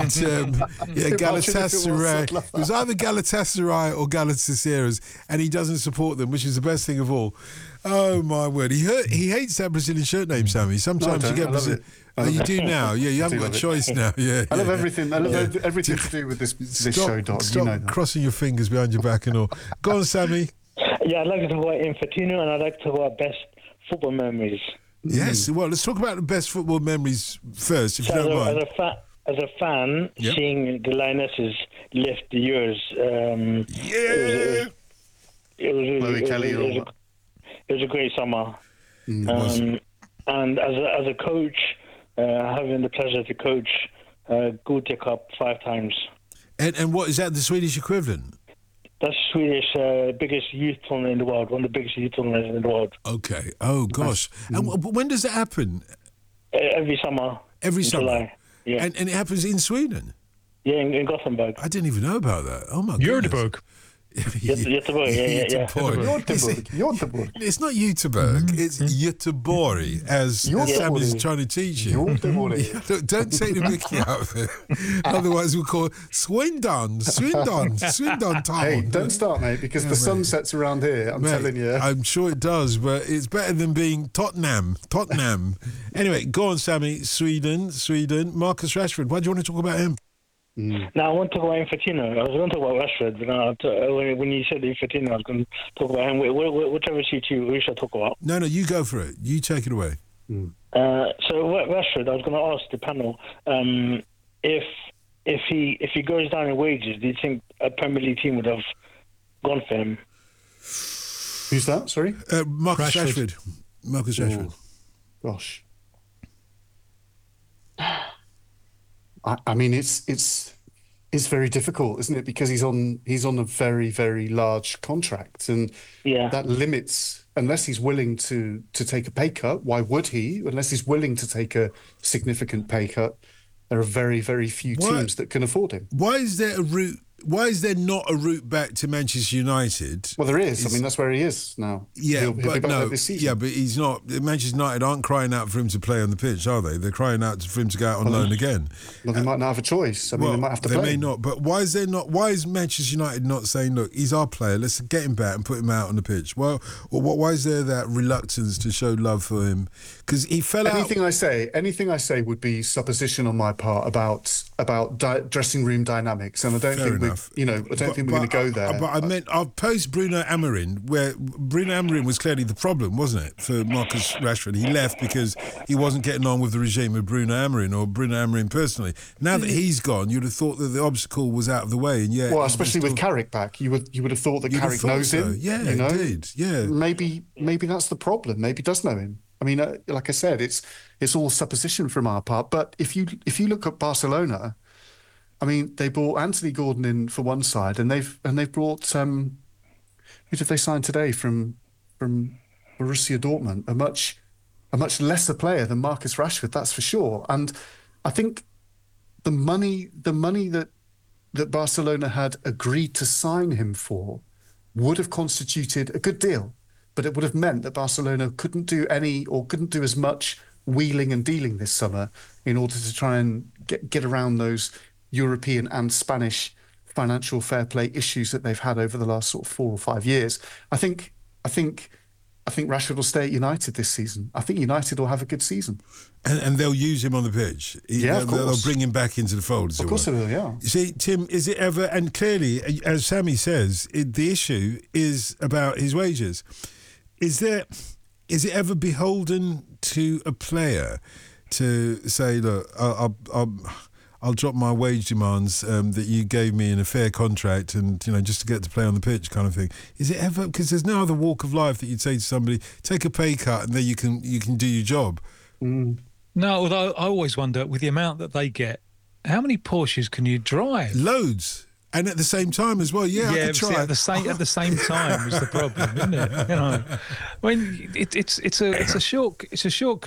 at Galatasaray. It was either Galatasaray or Galatasaray, and he doesn't support them, which is the best thing of all. Oh my word! He hates that Brazilian shirt name, Sammy. Sometimes you get Brazil. You do now, yeah. You haven't got a choice now, yeah. I love everything. I love everything to do with this show, Doc. Stop crossing your fingers behind your back and all. Go on, Sammy. Yeah, I'd like to talk about Infantino, and I'd like to talk about best football memories. Yes, well, let's talk about the best football memories first, if you don't mind. As a fan, seeing the Lionesses lift the Euros, it was a great summer. And as a coach, having the pleasure to coach Gothia Cup 5 times. And what is that, the Swedish equivalent? That's Swedish biggest youth tournament in the world, one of the biggest youth tournaments in the world. Okay. Oh, gosh. And when does it happen? Every summer. Every summer? July. Yeah. And it happens in Sweden? Yeah, in Gothenburg. I didn't even know about that. Oh, my goodness. Göteborg. Göteborg, yeah. Göteborg. It's not Göteborg, it's Göteborg, as Sammy's trying to teach you. Look, don't take the mickey out of it. Otherwise we'll call it Swindon Town. Hey, don't start, mate, because the sun sets around here, I'm telling you. I'm sure it does, but it's better than being Tottenham. Anyway, go on, Sammy. Sweden. Marcus Rashford, why do you want to talk about him? Now, I want to talk about Infantino. I was going to talk about Rashford, but when you said Infantino, I was going to talk about him. Whichever suits you, we should talk about. No, you go for it. You take it away. So, Rashford, I was going to ask the panel, if he goes down in wages, do you think a Premier League team would have gone for him? Who's that? Sorry? Marcus Rashford. Marcus Rashford. Gosh. I mean, it's very difficult, isn't it? Because he's on a very, very large contract, and that limits. Unless he's willing to take a pay cut, why would he? Unless he's willing to take a significant pay cut, there are very, very few teams that can afford him. Why is there not a route back to Manchester United? Well, there is. I mean, that's where he is now. Yeah, he'll be back there this season. Yeah, but he's not. Manchester United aren't crying out for him to play on the pitch, are they? They're crying out for him to go out on loan again. Well, they might not have a choice. I mean, they might have to play. They may not. But why is Manchester United not saying, look, he's our player, let's get him back and put him out on the pitch? Well, why is there that reluctance to show love for him? Because he fell out. Anything I say would be supposition on my part about dressing room dynamics, and I don't think we're going to go there. But I meant post Bruno Amorim, where Bruno Amorim was clearly the problem, wasn't it, for Marcus Rashford? He left because he wasn't getting on with the regime of Bruno Amorim, or Bruno Amorim personally. Now that he's gone, you'd have thought that the obstacle was out of the way, and especially with Carrick back, you would have thought that Carrick knows him. Yeah, indeed. Yeah, maybe that's the problem. Maybe he does know him. I mean, like I said, it's all supposition from our part. But if you look at Barcelona, I mean, they brought Anthony Gordon in for one side, and they've brought who did they sign today from Borussia Dortmund? A much lesser player than Marcus Rashford, that's for sure. And I think the money that Barcelona had agreed to sign him for would have constituted a good deal, but it would have meant that Barcelona couldn't do as much wheeling and dealing this summer in order to try and get around those European and Spanish financial fair play issues that they've had over the last sort of 4 or 5 years. I think Rashford will stay at United this season. I think United will have a good season. And they'll use him on the pitch. Of course. They'll bring him back into the fold. Of course they will, yeah. You see, Tim, is it ever, and clearly, as Sammy says, the issue is about his wages. Is it ever beholden to a player to say, look, I'll drop my wage demands that you gave me in a fair contract, and just to get to play on the pitch, kind of thing? Is it ever, because there's no other walk of life that you'd say to somebody, take a pay cut and then you can do your job? No, although I always wonder, with the amount that they get, how many Porsches can you drive? Loads. And at the same time as well, I could try. At the same time is the problem, isn't it? I mean, it's a short